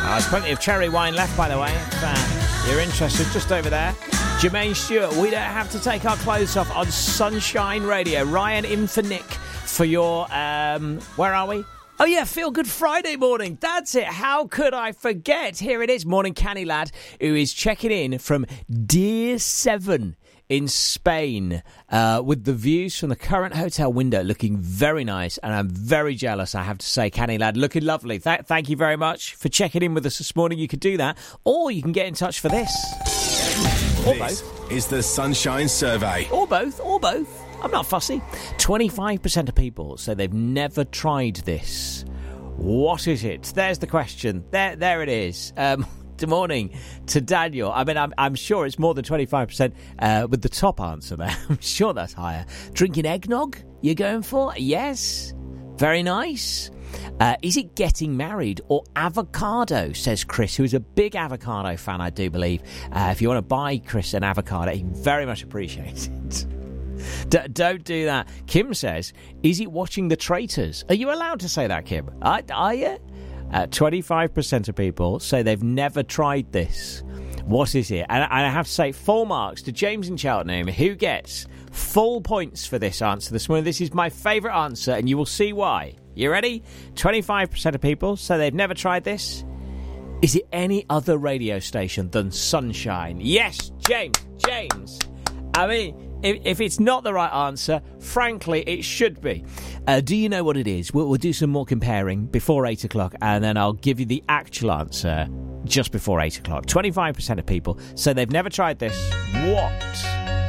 There's plenty of cherry wine left, by the way, if you're interested, just over there. Jermaine Stewart, we don't have to take our clothes off on Sunshine Radio. Ryan in for Nick for your, where are we? Oh, yeah, Feel Good Friday morning. That's it. How could I forget? Here it is, Morning Canny Lad, who is checking in from Deer 7 in Spain with the views from the current hotel window looking very nice. And I'm very jealous, I have to say, Canny Lad, looking lovely. Thank you very much for checking in with us this morning. You could do that, or you can get in touch for this. Or This both. is the Sunshine Survey. Or both. I'm not fussy. 25% of people say they've never tried this. What is it? There's the question. There it is. Good morning to Daniel. I mean, I'm sure it's more than 25% with the top answer there. I'm sure that's higher. Drinking eggnog, you're going for? Yes. Very nice. Is it getting married or avocado, says Chris, who is a big avocado fan, I do believe. If you want to buy Chris an avocado, he very much appreciates it. Don't do that. Kim says, is it watching The Traitors? Are you allowed to say that, Kim? Are you? 25% of people say they've never tried this. What is it? And I have to say, full marks to James in Cheltenham, who gets full points for this answer this morning. This is my favourite answer, and you will see why. You ready? 25% of people say they've never tried this. Is it any other radio station than Sunshine? Yes, James. I mean, if it's not the right answer, frankly, it should be. Do you know what it is? We'll do some more comparing before 8 o'clock, and then I'll give you the actual answer just before 8 o'clock. 25% of people say they've never tried this. What